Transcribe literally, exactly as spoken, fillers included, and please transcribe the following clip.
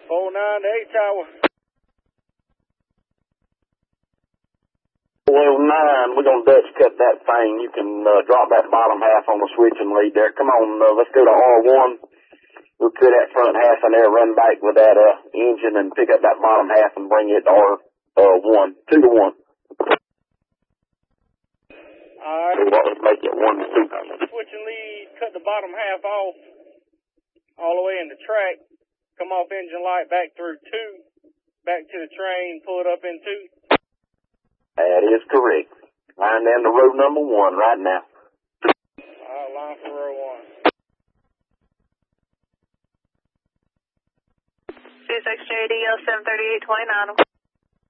four nine to eight tower. Well, nine, we're going to Dutch cut that thing. You can uh, drop that bottom half on the switching lead there. Come on, uh, let's go to R one. We'll cut that front half in there, run back with that uh, engine and pick up that bottom half and bring it to R one, two to one. All right. So let's make it one to two. Switching lead, cut the bottom half off all the way in the track. Come off engine light back through two, back to the train, pull it up in two. That is correct. Line down to row number one right now. All right, line for row one. C S X J D L seven thirty-eight twenty-nine.